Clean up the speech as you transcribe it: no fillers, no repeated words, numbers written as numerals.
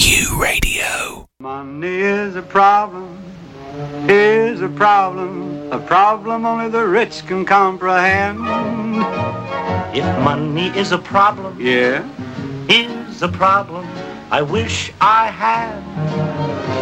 Q Radio. Money is a problem a problem only the rich can comprehend. If money is a problem, Yeah. is a problem I wish I had.